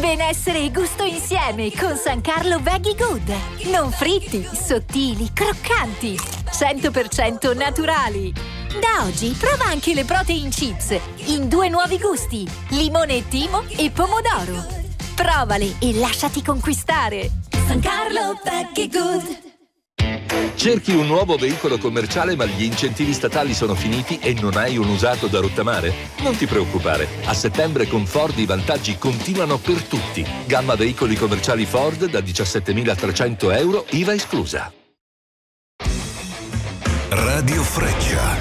Benessere e gusto insieme con San Carlo Veggie Good. Non fritti, sottili, croccanti, 100% naturali. Da oggi prova anche le protein chips in 2 nuovi gusti, limone timo e pomodoro. Provali e lasciati conquistare. San Carlo Veggie Good. Cerchi un nuovo veicolo commerciale ma gli incentivi statali sono finiti e non hai un usato da rottamare? Non ti preoccupare, a settembre con Ford i vantaggi continuano per tutti. Gamma veicoli commerciali Ford da 17.300 euro, IVA esclusa. Radio Freccia.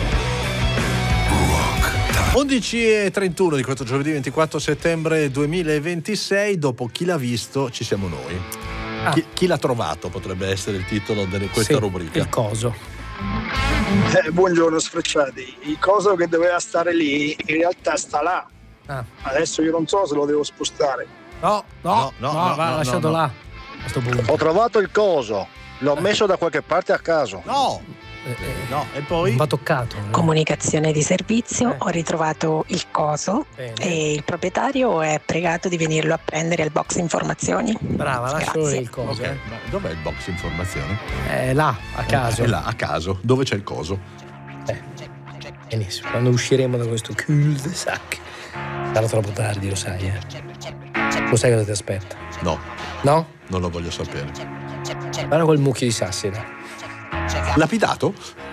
11:31 di questo giovedì 24 settembre 2026. Dopo Chi l'ha visto ci siamo noi. Chi l'ha trovato potrebbe essere il titolo di questa rubrica. Il coso. Buongiorno sfrecciati. Il coso che doveva stare lì in realtà sta là. Adesso io non so se lo devo spostare. No, va lasciato là a sto punto. Ho trovato il coso, l'ho messo da qualche parte a caso. No, e poi va toccato. Comunicazione di servizio, ho ritrovato il coso. Bene. E il proprietario è pregato di venirlo a prendere al box informazioni. Brava, lascio Grazie. il coso. Ok, ma dov'è il box informazioni? È là, a caso. È là, a caso. Dove c'è il coso? Benissimo, quando usciremo da questo cul-de-sac sarà troppo tardi, lo sai, Lo sai cosa ti aspetta? No. No? Non lo voglio sapere. Guarda quel mucchio di sassi là. Lapidato?